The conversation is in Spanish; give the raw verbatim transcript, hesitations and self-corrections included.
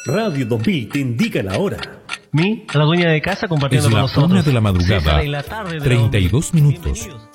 Radio dos mil te indica la hora. Mi, la dueña de casa compartiendo Es con la nosotros. una de la madrugada, César, y la tarde de treinta y dos los- minutos. Bienvenidos.